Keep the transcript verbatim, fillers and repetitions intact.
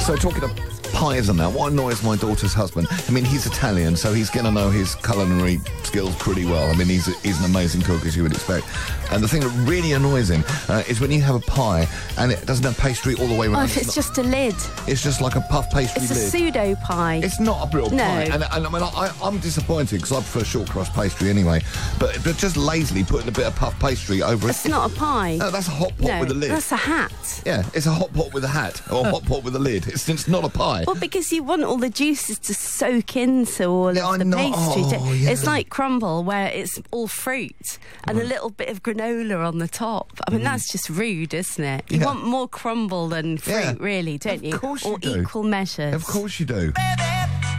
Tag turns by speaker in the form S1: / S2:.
S1: So talking of pies and that, what annoys my daughter's husband, I mean, he's Italian, so he's going to know his culinary skills pretty well. I mean, he's, a, he's an amazing cook, as you would expect. And the thing that really annoys him uh, is when you have a pie and it doesn't have pastry all the way around.
S2: Oh, if it's, it's just a lid.
S1: It's just like a puff pastry
S2: it's
S1: lid.
S2: It's a pseudo pie.
S1: It's not a real
S2: no.
S1: pie. And, and I mean, I, I'm disappointed because I prefer short crust pastry anyway. But, but just lazily putting a bit of puff pastry over it.
S2: It's not a pie.
S1: No, that's a hot pot
S2: no,
S1: with a lid.
S2: That's a hat.
S1: Yeah, it's a hot pot with a hat or a hot pot with a lid. It's, it's not a pie.
S2: Well, because you want all the juices to soak into all
S1: yeah,
S2: of the
S1: know.
S2: pastry.
S1: Oh, yeah.
S2: It's like crumble where it's all fruit and right. a little bit of granola on the top. I mean, mm. that's just rude, isn't it? You
S1: yeah.
S2: want more crumble than fruit,
S1: yeah.
S2: really, don't
S1: of
S2: you?
S1: Of course
S2: or
S1: you do.
S2: Equal measures.
S1: Of course you do.